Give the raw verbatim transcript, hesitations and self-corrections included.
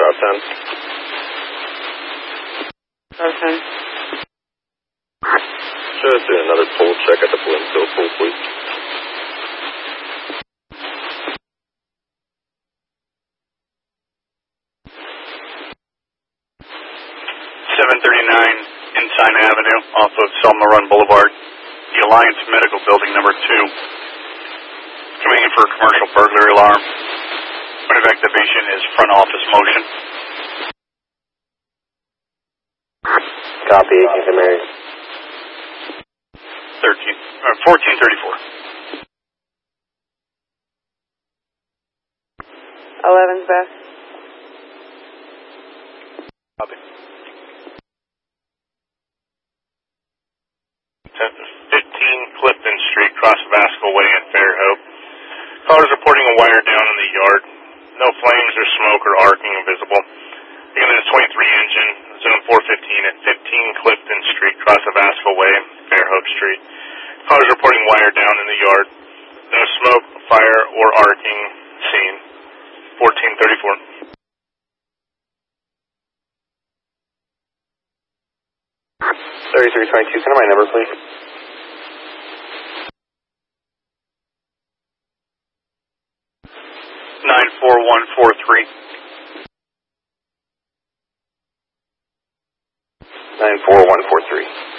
Route ten. Route ten. Just doing another pull check at the Blimfield pool, please. seven thirty-nine Ensign Avenue off of Selma Run Boulevard. The Alliance Medical Building number two. Coming in for a commercial burglary alarm. Point of activation is front office motion. Copy, eighteen to Mary. thirteen, or fourteen thirty-four. eleven's best. Copy. fifteen Clifton Street, cross Vasco Way in Fairhope. Callers reporting a wire down in the yard. No flames or smoke or arcing visible. Again, there's twenty-three engine, zone four fifteen at fifteen Clifton Street, cross Vasco Way, Fairhope Street. Callers reporting wire down in the yard. No smoke, fire, or arcing seen. fourteen thirty-four. thirty-three twenty-two, can I have my number, please? nine four one four three. nine four one four three.